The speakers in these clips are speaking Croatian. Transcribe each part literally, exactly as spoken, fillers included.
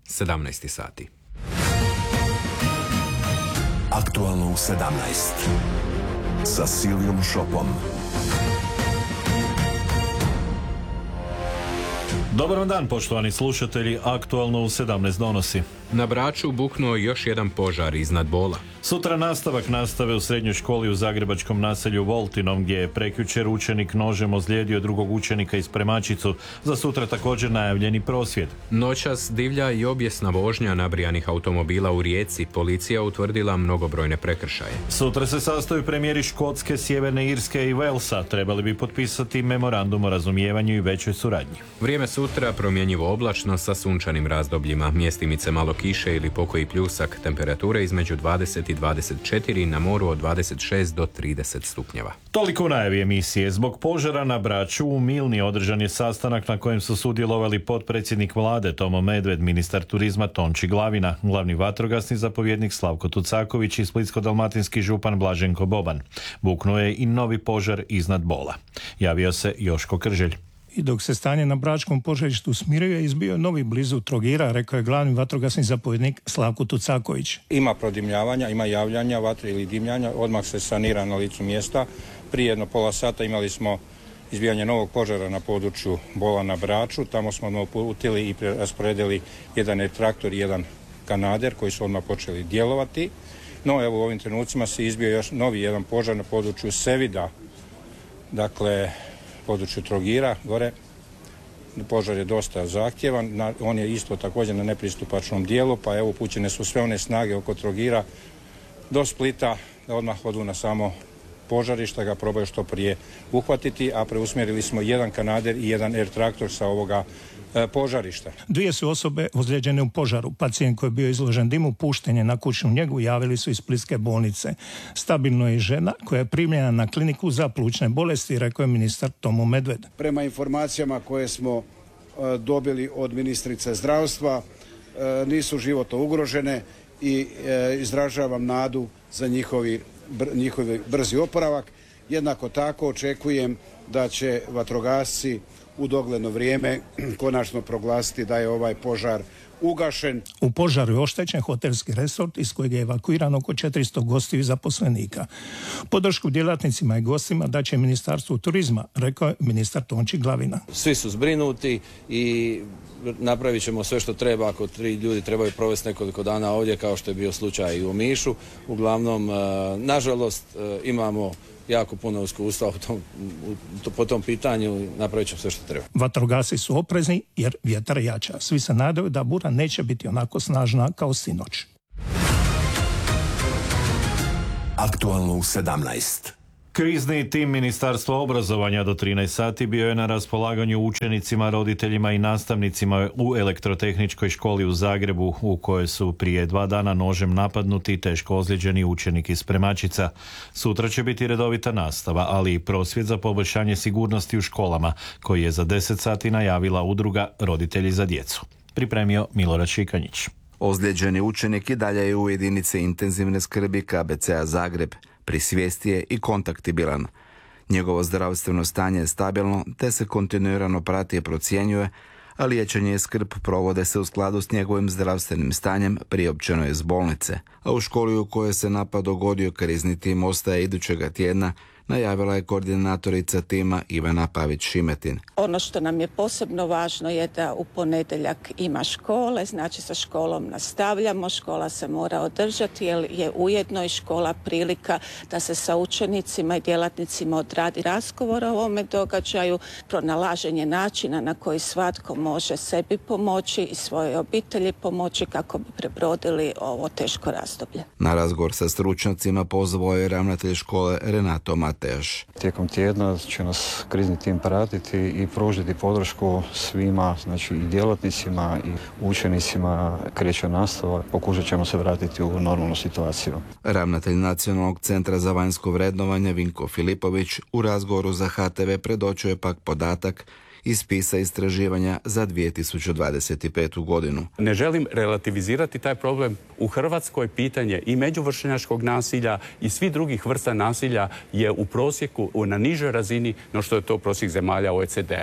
sedamnaest sati. Aktualno u sedamnaest sa Silijom Šopom. Dobar vam dan, poštovani slušatelji. Aktualno u sedamnaest donosi. Na Braču buknuo još jedan požar iznad Bola. Sutra nastavak nastave u srednjoj školi u zagrebačkom naselju Voltinom, gdje je prekjučer učenik nožem ozlijedio drugog učenika iz Premačicu. Za sutra također najavljeni prosvjed. Noćas divlja i objesna vožnja nabrijanih automobila u Rijeci. Policija utvrdila mnogobrojne prekršaje. Sutra se sastaju premijeri Škotske, Sjeverne Irske i Walesa. Trebali bi potpisati memorandum o razumijevanju i većoj suradnji. Vrijeme sutra promjenjivo oblačno sa sunčanim razdobljima. Mjestimice malo kiše ili pokoji pljusak. Temperature između dvadeset i dvadeset četiri, na moru od dvadeset šest do trideset stupnjeva. Toliko u najavi emisije. Zbog požara na Braču u Milni održan je sastanak na kojem su sudjelovali potpredsjednik vlade Tomo Medved, ministar turizma Tonči Glavina, glavni vatrogasni zapovjednik Slavko Tucaković i splitsko-dalmatinski župan Blaženko Boban. Buknuo je i novi požar iznad Bola. Javio se Joško Krželj. I dok se stanje na bračkom požarištu smiruje, izbio novi blizu Trogira, rekao je glavni vatrogasni zapovjednik Slavko Tucaković. Ima prodimljavanja, ima javljanja vatre ili dimljanja, odmah se sanira na licu mjesta. Prije jedno pola sata imali smo izbijanje novog požara na području Bola na Braču. Tamo smo uputili i rasporedili jedan traktor i jedan kanader koji su odmah počeli djelovati. No evo u ovim trenucima se izbio još novi jedan požar na području Sevida, dakle području Trogira, gore. Požar je dosta zahtjevan, on je isto također na nepristupačnom dijelu, pa evo upućene su sve one snage oko Trogira do Splita da odmah odu na samo požarište, ga probaju što prije uhvatiti, a preusmjerili smo jedan kanader i jedan air traktor sa ovoga e, požarišta. Dvije su osobe ozlijeđene u požaru. Pacijent koji je bio izložen dimu pušten je na kućnu njegu, javili su iz splitske bolnice. Stabilno je žena koja je primljena na kliniku za plućne bolesti, rekao je ministar Tomo Medved. Prema informacijama koje smo e, dobili od ministrice zdravstva, e, nisu životno ugrožene i e, izražavam nadu za njihovi njihovi brzi oporavak. Jednako tako očekujem da će vatrogasci u dogledno vrijeme konačno proglasiti da je ovaj požar ugašen. U požaru je oštećen hotelski resort iz kojeg je evakuirano oko četiristo gostiju i zaposlenika. Podršku djelatnicima i gostima daće Ministarstvo turizma, rekao je ministar Tonči Glavina. Svi su zbrinuti i napravit ćemo sve što treba ako tri ljudi trebaju provesti nekoliko dana ovdje, kao što je bio slučaj i u Omišu. Uglavnom, nažalost, imamo jako puno iskustva u tom, u, po tom pitanju i napravit ćemo sve što treba. Vatrogasci su oprezni jer vjetar jača. Svi se nadaju da bura neće biti onako snažna kao sinoć. Aktualno u sedamnaest. Krizni tim Ministarstva obrazovanja do trinaest sati bio je na raspolaganju učenicima, roditeljima i nastavnicima u elektrotehničkoj školi u Zagrebu, u kojoj su prije dva dana nožem napadnuti i teško ozlijeđeni učenik iz Premačica. Sutra će biti redovita nastava, ali i prosvjed za poboljšanje sigurnosti u školama, koji je za deset sati najavila udruga Roditelji za djecu. Pripremio Milorad Šikanjić. Ozlijeđeni učenik i dalje je u jedinici intenzivne skrbi K B C-a Zagreb. Pri svijesti je i kontaktibilan. Njegovo zdravstveno stanje je stabilno, te se kontinuirano prati i procjenjuje, a liječenje i skrb provode se u skladu s njegovim zdravstvenim stanjem, priopćeno je iz bolnice. A u školi u kojoj se napad dogodio krizni tim ostaje idućega tjedna, najavila je koordinatorica tima Ivana Pavić-Šimetin. Ono što nam je posebno važno je da u ponedjeljak ima škole, znači sa školom nastavljamo, škola se mora održati jer je ujedno i škola prilika da se sa učenicima i djelatnicima odradi razgovor o ovome događaju, pronalaženje načina na koji svatko može sebi pomoći i svojoj obitelji pomoći kako bi prebrodili ovo teško razdoblje. Na razgovor sa stručnjacima pozvao je ravnatelj škole Renato Matejaš. Tijekom tjedna će nas krizni tim pratiti i pružiti podršku svima, znači i djelatnicima i učenicima. Kreće nastava, pokušat ćemo se vratiti u normalnu situaciju. Ravnatelj Nacionalnog centra za vanjsko vrednovanje Vinko Filipović u razgovoru za H T V predočio je pak podatak iz spisa istraživanja za dvije tisuće dvadeset petu godinu. Ne želim relativizirati taj problem. U Hrvatskoj pitanje i međuvršnjačkog nasilja i svih drugih vrsta nasilja je u prosjeku na nižoj razini no što je to prosjek zemalja O E C D-a.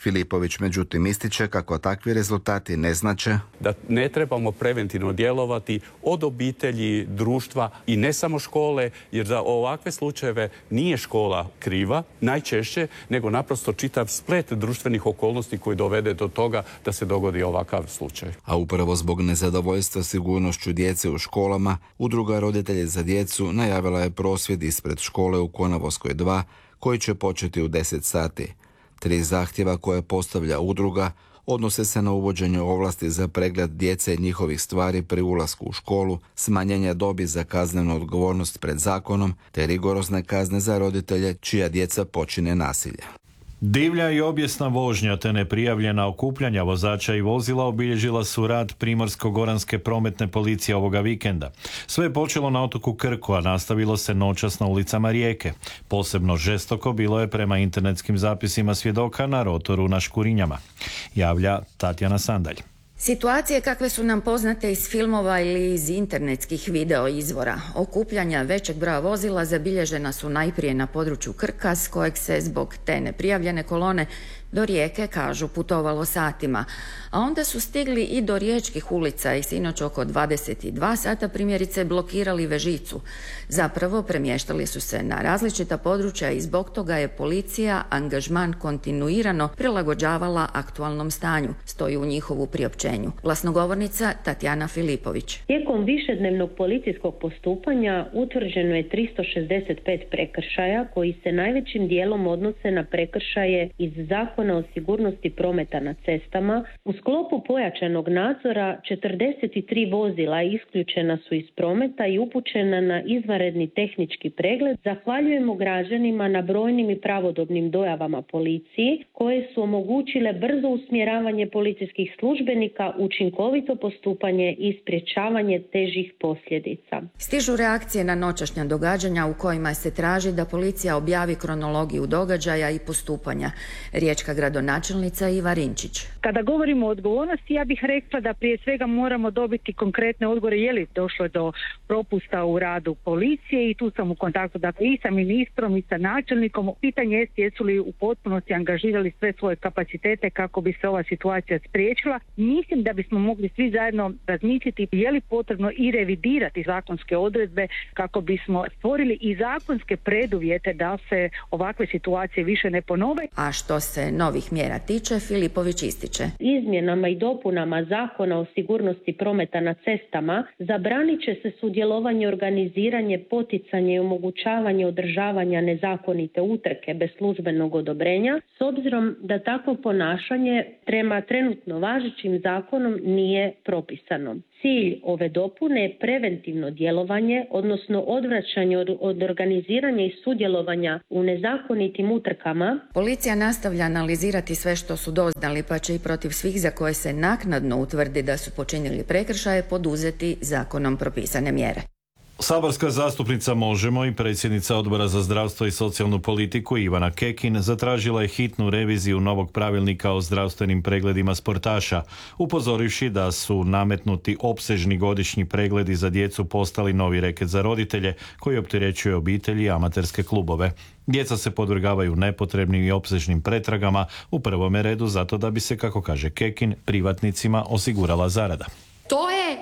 Filipović međutim ističe kako takvi rezultati ne znače da ne trebamo preventivno djelovati od obitelji, društva i ne samo škole, jer za ovakve slučajeve nije škola kriva najčešće, nego naprosto čitav splet društvenih okolnosti koji dovede do toga da se dogodi ovakav slučaj. A upravo zbog nezadovoljstva sigurnošću djece u školama, Udruga Roditelji za djecu najavila je prosvjed ispred škole u Konavoskoj dva koji će početi u deset sati. Tri zahtjeva koje postavlja udruga odnose se na uvođenje ovlasti za pregled djece i njihovih stvari pri ulasku u školu, smanjenje dobi za kaznenu odgovornost pred zakonom, te rigorozne kazne za roditelje čija djeca počine nasilje. Divlja i objesna vožnja te neprijavljena okupljanja vozača i vozila obilježila su rad Primorsko-goranske prometne policije ovoga vikenda. Sve je počelo na otoku Krku, a nastavilo se noćas na ulicama Rijeke. Posebno žestoko bilo je prema internetskim zapisima svjedoka na rotoru na Škurinjama. Javlja Tatjana Sandalj. Situacije kakve su nam poznate iz filmova ili iz internetskih video izvora. Okupljanja većeg broja vozila zabilježena su najprije na području Krka, s kojeg se zbog te neprijavljene kolone do Rijeke, kažu, putovalo satima. A onda su stigli i do riječkih ulica i sinoć oko dvadeset dva sata primjerice blokirali Vežicu. Zapravo premještali su se na različita područja i zbog toga je policija angažman kontinuirano prilagođavala aktualnom stanju, stoji u njihovu priopćenju. Glasnogovornica Tatjana Filipović. Tijekom višednevnog policijskog postupanja utvrđeno je tristo šezdeset pet prekršaja koji se najvećim dijelom odnose na prekršaje iz zakona o sigurnosti prometa na cestama. U sklopu pojačanog nadzora četrdeset tri vozila isključena su iz prometa i upućena na izvanredni tehnički pregled. Zahvaljujemo građanima na brojnim i pravodobnim dojavama policiji koje su omogućile brzo usmjeravanje policijskih službenika, učinkovito postupanje i sprječavanje težih posljedica. Stižu reakcije na noćašnja događanja u kojima se traži da policija objavi kronologiju događaja i postupanja. Riječka gradonačelnica Iva Rinčić. Kada govorimo o odgovornosti, ja bih rekla da prije svega moramo dobiti konkretne odgovore je li došlo do propusta u radu policije i tu sam u kontaktu dakle, i sa ministrom i sa načelnikom. Pitanje je jesu li u potpunosti angažirali sve svoje kapacitete kako bi se ova situacija spriječila. Mislim da bismo mogli svi zajedno razmisliti je li potrebno i revidirati zakonske odredbe kako bismo stvorili i zakonske preduvjete da se ovakve situacije više ne ponove. A što se novih mjera tiče, Filipović ističe. Izmjenama i dopunama Zakona o sigurnosti prometa na cestama zabranit će se sudjelovanje, organiziranje, poticanje i omogućavanje održavanja nezakonite utrke bez službenog odobrenja, s obzirom da takvo ponašanje prema trenutno važećim zakonom nije propisano. Cilj ove dopune je preventivno djelovanje, odnosno odvraćanje od, od organiziranja i sudjelovanja u nezakonitim utrkama. Policija nastavlja analizirati sve što su doznali, pa će i protiv svih za koje se naknadno utvrdi da su počinili prekršaje poduzeti zakonom propisane mjere. Saborska zastupnica Možemo i predsjednica Odbora za zdravstvo i socijalnu politiku Ivana Kekin zatražila je hitnu reviziju novog pravilnika o zdravstvenim pregledima sportaša, upozorivši da su nametnuti opsežni godišnji pregledi za djecu postali novi reket za roditelje koji opterećuje obitelji i amaterske klubove. Djeca se podvrgavaju nepotrebnim i opsežnim pretragama, u prvome redu zato da bi se, kako kaže Kekin, privatnicima osigurala zarada. To je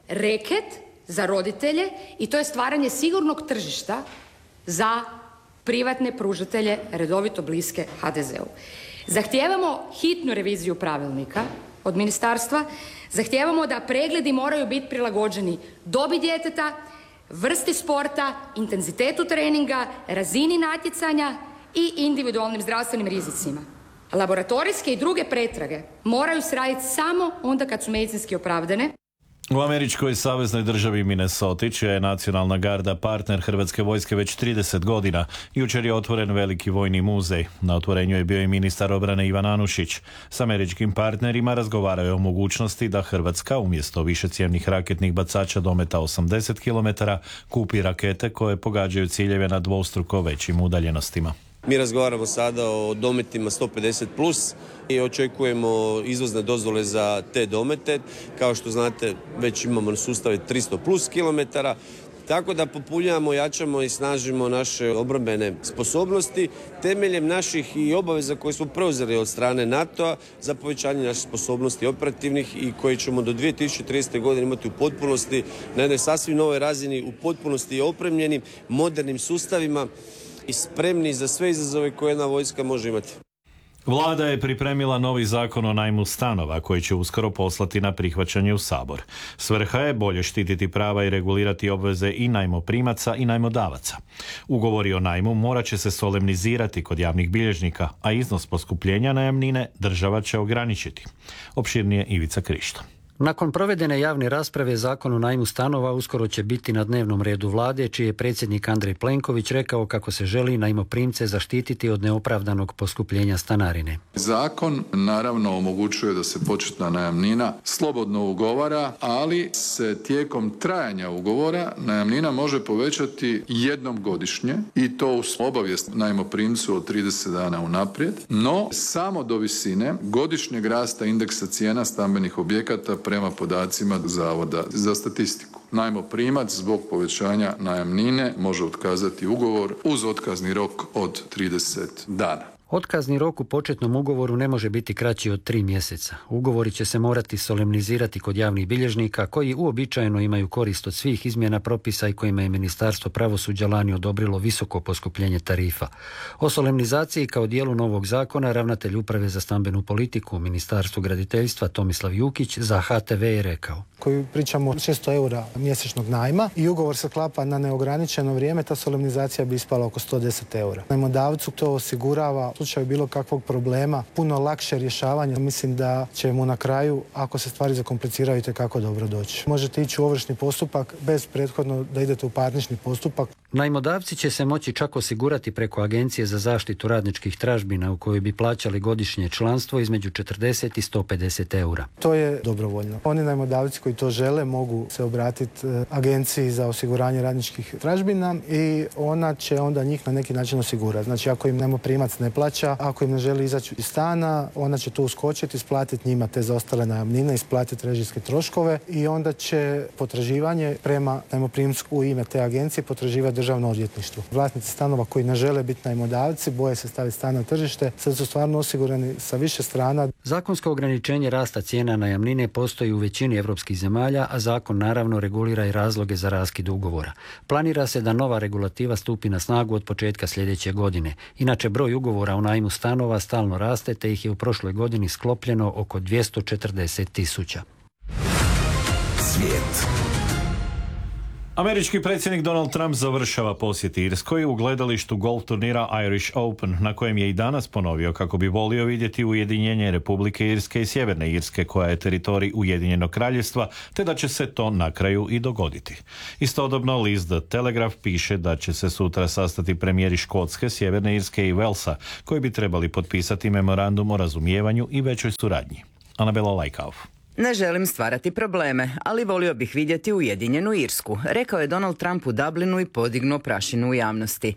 reket za roditelje i to je stvaranje sigurnog tržišta za privatne pružatelje redovito bliske ha de zeu. Zahtijevamo hitnu reviziju pravilnika od ministarstva, zahtijevamo da pregledi moraju biti prilagođeni dobi djeteta, vrsti sporta, intenzitetu treninga, razini natjecanja i individualnim zdravstvenim rizicima. Laboratorijske i druge pretrage moraju se raditi samo onda kad su medicinski opravdane. U američkoj saveznoj državi Minnesota, čija je nacionalna garda partner Hrvatske vojske već trideset godina, jučer je otvoren veliki vojni muzej. Na otvorenju je bio i ministar obrane Ivan Anušić. S američkim partnerima razgovaraju o mogućnosti da Hrvatska umjesto višecjevnih raketnih bacača dometa osamdeset kilometara kupi rakete koje pogađaju ciljeve na dvostruko većim udaljenostima. Mi razgovaramo sada o dometima sto pedeset plus i očekujemo izvozne dozvole za te domete. Kao što znate, već imamo sustave tristo plus kilometara tako da popunjavamo, jačamo i snažimo naše obrambene sposobnosti temeljem naših i obaveza koje smo preuzeli od strane NATO-a za povećanje naših sposobnosti operativnih i koji ćemo do dvije tisuće tridesete. godine imati u potpunosti na jednoj sasvim novoj razini, u potpunosti opremljenim modernim sustavima i spremni za sve izazove koje jedna vojska može imati. Vlada je pripremila novi zakon o najmu stanova koji će uskoro poslati na prihvaćanje u Sabor. Svrha je bolje štititi prava i regulirati obveze i najmoprimaca i najmodavaca. Ugovori o najmu morat će se solemnizirati kod javnih bilježnika, a iznos poskupljenja najamnine država će ograničiti. Opširnije Ivica Krišto. Nakon provedene javne rasprave Zakon o najmu stanova uskoro će biti na dnevnom redu vlade, čiji je predsjednik Andrej Plenković rekao kako se želi najmoprimce zaštititi od neopravdanog poskupljenja stanarine. Zakon naravno omogućuje da se početna najamnina slobodno ugovara, ali se tijekom trajanja ugovora najamnina može povećati jednom godišnje i to uz obavijest najmoprimcu od trideset dana unaprijed, no samo do visine godišnjeg rasta indeksa cijena stambenih objekata prema podacima Zavoda za statistiku. Najmoprimac zbog povećanja najamnine može otkazati ugovor uz otkazni rok od trideset dana. Otkazni rok u početnom ugovoru ne može biti kraći od tri mjeseca. Ugovori će se morati solemnizirati kod javnih bilježnika koji uobičajeno imaju korist od svih izmjena propisa i kojima je Ministarstvo pravosuđa lani odobrilo visoko poskupljenje tarifa. O solemnizaciji kao dijelu novog zakona ravnatelj Uprave za stambenu politiku u Ministarstvu graditeljstva Tomislav Jukić za H T V je rekao. Koji pričamo o šesto eura mjesečnog najma i ugovor se klapa na neograničeno vrijeme, ta solemnizacija bi ispala oko sto deset eura. Najmodavcu to osigurava u slučaju bilo kakvog problema puno lakše rješavanje. Mislim da će mu na kraju, ako se stvari zakompliciraju, itekako dobro doći. Možete ići u ovršni postupak bez prethodno da idete u parnični postupak. Najmodavci će se moći čak osigurati preko Agencije za zaštitu radničkih tražbina u kojoj bi plaćali godišnje članstvo između četrdeset i sto pedeset eura. To je dobrovoljno. Oni najmodavci koji to žele mogu se obratiti Agenciji za osiguranje radničkih tražbina i ona će onda njih na neki način osigurati. Znači ako im najmoprimac ne plaća, ako im ne želi izaći iz stana, ona će tu uskočiti, isplatiti njima te zaostale najamnine, isplatiti režijske troškove i onda će potraživanje prema najmoprimcu u ime te agencije potraživati državno odvjetništvo. Vlasnici stanova koji ne žele biti najmodavci, boje se staviti stan na tržište, sad su stvarno osigurani sa više strana. Zakonsko ograničenje rasta cijena najamnine postoji u većini europskih zemalja, a zakon naravno regulira i razloge za raskid ugovora. Planira se da nova regulativa stupi na snagu od početka sljedeće godine. Inače, broj ugovora o najmu stanova stalno raste, te ih je u prošloj godini sklopljeno oko dvjesto četrdeset tisuća. Svijet. Američki predsjednik Donald Trump završava posjet Irskoj u gledalištu golf turnira Irish Open, na kojem je i danas ponovio kako bi volio vidjeti ujedinjenje Republike Irske i Sjeverne Irske, koja je teritorij Ujedinjenog kraljevstva, te da će se to na kraju i dogoditi. Istodobno list The Telegraph piše da će se sutra sastati premijeri Škotske, Sjeverne Irske i Walesa, koji bi trebali potpisati memorandum o razumijevanju i većoj suradnji. Anabela Lajkauf. Ne želim stvarati probleme, ali volio bih vidjeti Ujedinjenu Irsku, rekao je Donald Trump u Dublinu i podignuo prašinu u javnosti.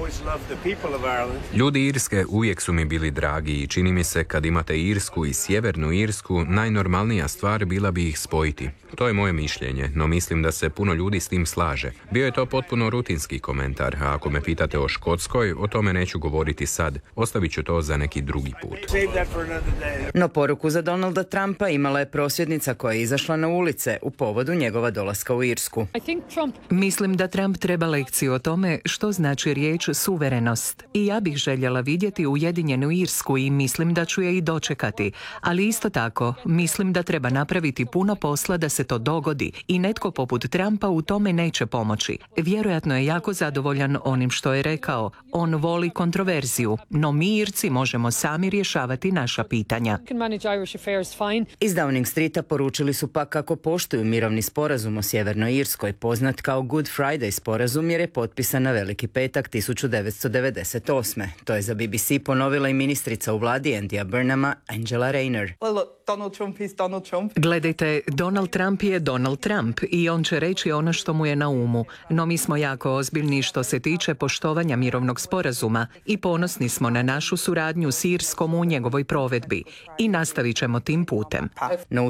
Ljudi Irske uvijek su mi bili dragi i čini mi se kad imate Irsku i Sjevernu Irsku, najnormalnija stvar bila bi ih spojiti. To je moje mišljenje, no mislim da se puno ljudi s tim slaže. Bio je to potpuno rutinski komentar, a ako me pitate o Škotskoj, o tome neću govoriti sad. Ostavit ću to za neki drugi put. No poruku za Donalda Trumpa imala je prosvjednica koja je izašla na ulice u povodu njegova dolaska u Irsku. Mislim da Trump treba lekciju o tome što znači riječ suverenost. I ja bih željela vidjeti Ujedinjenu Irsku i mislim da ću je i dočekati. Ali isto tako, mislim da treba napraviti puno posla da se to dogodi i netko poput Trumpa u tome neće pomoći. Vjerojatno je jako zadovoljan onim što je rekao. On voli kontroverziju, no mi Irci možemo sami rješavati naša pitanja. Iz Downing Streeta poručili su pak kako poštuju mirovni sporazum o Sjevernoj Irskoj, poznat kao Good Friday sporazum, jer je potpisan na Veliki petak tisuću devetsto devedeset osme. To je za B B C ponovila i ministrica u vladi Andyja Burnhama, Angela Rayner. Donald Trump is Donald Trump. Gledajte, Donald Trump je Donald Trump i on će reći ono što mu je na umu. No mi smo jako ozbiljni što se tiče poštovanja mirovnog sporazuma i ponosni smo na našu suradnju s Irskom u njegovoj provedbi i nastavit ćemo tim putem. No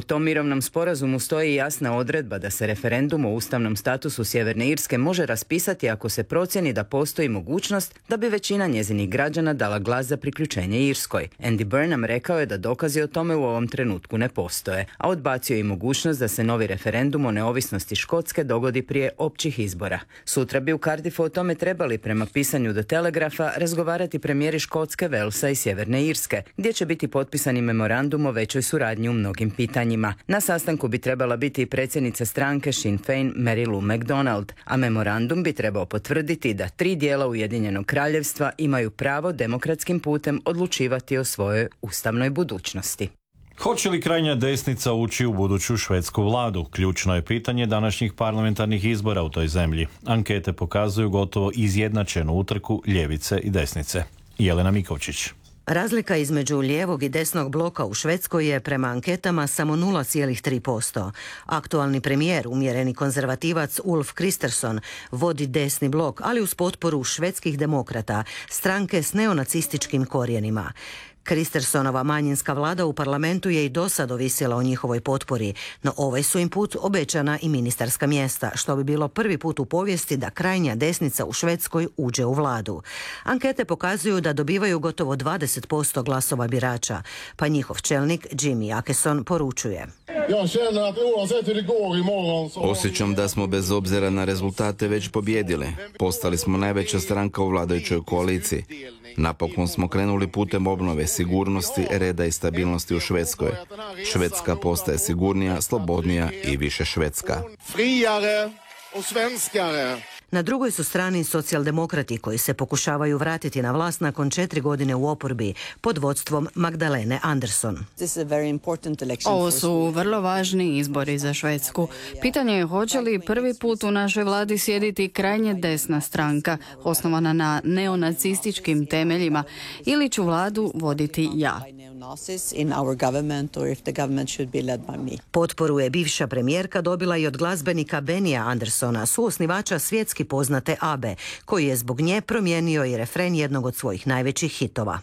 U tom mirovnom sporazumu stoji jasna odredba da se referendum o ustavnom statusu Sjeverne Irske može raspisati ako se procjeni da postoji mogućnost da bi većina njezinih građana dala glas za priključenje Irskoj. Andy Burnham rekao je da dokazi o tome u ovom trenutku ne postoje, a odbacio i mogućnost da se novi referendum o neovisnosti Škotske dogodi prije općih izbora. Sutra bi u Cardiffu o tome trebali, prema pisanju The Telegrapha, razgovarati premijeri Škotske, Walesa i Sjeverne Irske, gdje će biti potpisani memorandum o većoj suradnji u mnogim pitanjima. Na sastanku bi trebala biti i predsjednica stranke Sinn Féin Mary Lou McDonald, a memorandum bi trebao potvrditi da tri dijela Ujedinjenog kraljevstva imaju pravo demokratskim putem odlučivati o svojoj ustavnoj budućnosti. Hoće li krajnja desnica ući u buduću švedsku vladu? Ključno je pitanje današnjih parlamentarnih izbora u toj zemlji. Ankete pokazuju gotovo izjednačenu utrku ljevice i desnice. Jelena Mikovčić. Razlika između lijevog i desnog bloka u Švedskoj je prema anketama samo nula zarez tri posto. Aktualni premijer, umjereni konzervativac Ulf Kristersson, vodi desni blok, ali uz potporu švedskih demokrata, stranke s neonacističkim korijenima. Kristerssonova manjinska vlada u parlamentu je i dosad ovisila o njihovoj potpori, no ovaj su im put obećana i ministarska mjesta, što bi bilo prvi put u povijesti da krajnja desnica u Švedskoj uđe u vladu. Ankete pokazuju da dobivaju gotovo dvadeset posto glasova birača, pa njihov čelnik Jimmy Akeson poručuje: Osjećam da smo bez obzira na rezultate već pobjedili. Postali smo najveća stranka u vladajućoj koaliciji. Napokon smo krenuli putem obnove sigurnosti, reda i stabilnosti u Švedskoj. Švedska postaje sigurnija, slobodnija i više švedska. Na drugoj su strani socijaldemokrati koji se pokušavaju vratiti na vlast nakon četiri godine u oporbi pod vodstvom Magdalene Andersson. Ovo su vrlo važni izbori za Švedsku. Pitanje je hoće li prvi put u našoj vladi sjediti krajnje desna stranka, osnovana na neonacističkim temeljima, ili ću vladu voditi ja. Potporu je bivša premijerka dobila i od glazbenika Benija Andersona, suosnivača svjetski poznate ABBE, koji je zbog nje promijenio i refren jednog od svojih najvećih hitova.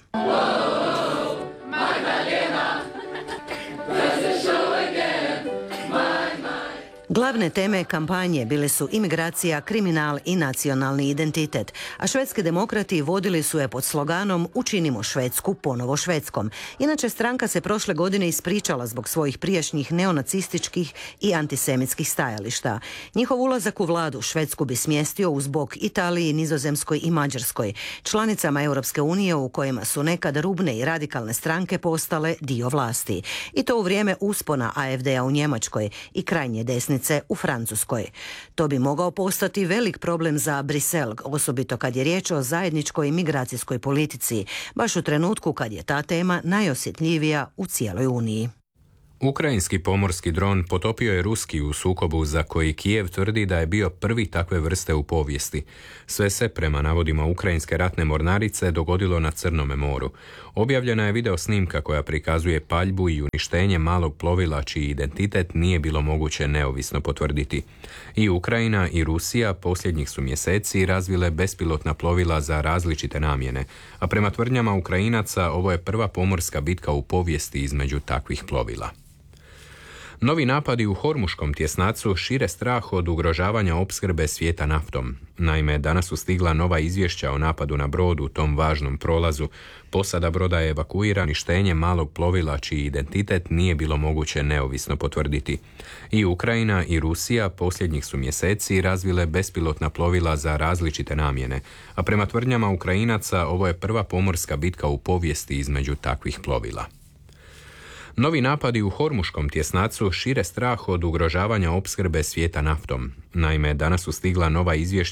Glavne teme kampanje bile su imigracija, kriminal i nacionalni identitet, a švedski demokrati vodili su je pod sloganom "Učinimo Švedsku ponovo Švedskom". Inače, stranka se prošle godine ispričala zbog svojih prijašnjih neonacističkih i antisemitskih stajališta. Njihov ulazak u vladu Švedsku bi smjestio uz bok Italiji, Nizozemskoj i Mađarskoj, članicama Europske unije u kojima su nekad rubne i radikalne stranke postale dio vlasti. I to u vrijeme uspona A F D-a u Njemačkoj i krajnje desnice u Francuskoj. To bi mogao postati velik problem za Brisel, osobito kad je riječ o zajedničkoj migracijskoj politici, baš u trenutku kad je ta tema najosjetljivija u cijeloj Uniji. Ukrajinski pomorski dron potopio je ruski u sukobu za koji Kijev tvrdi da je bio prvi takve vrste u povijesti. Sve se, prema navodima ukrajinske ratne mornarice, dogodilo na Crnome moru. Objavljena je video snimka koja prikazuje paljbu i uništenje malog plovila čiji identitet nije bilo moguće neovisno potvrditi. I Ukrajina i Rusija posljednjih su mjeseci razvile bespilotna plovila za različite namjene, a prema tvrdnjama Ukrajinaca ovo je prva pomorska bitka u povijesti između takvih plovila. Novi napadi u Hormuškom tjesnacu šire strah od ugrožavanja opskrbe svijeta naftom. Naime, danas su stigla nova izvješća o napadu na brod u tom važnom prolazu. Posada broda je evakuirana, uništenje malog plovila čiji identitet nije bilo moguće neovisno potvrditi. I Ukrajina i Rusija posljednjih su mjeseci razvile bespilotna plovila za različite namjene, a prema tvrdnjama Ukrajinaca ovo je prva pomorska bitka u povijesti između takvih plovila. Novi napadi u Hormuškom tjesnacu šire strah od ugrožavanja opskrbe svijeta naftom. Naime, danas su stigla nova izvješća